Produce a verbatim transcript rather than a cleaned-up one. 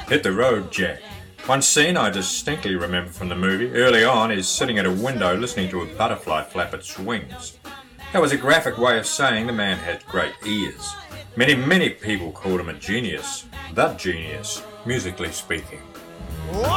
Hit the road, Jack. One scene I distinctly remember from the movie, early on, is sitting at a window listening to a butterfly flap its wings. That was a graphic way of saying the man had great ears. Many, many people called him a genius. The genius, musically speaking. What?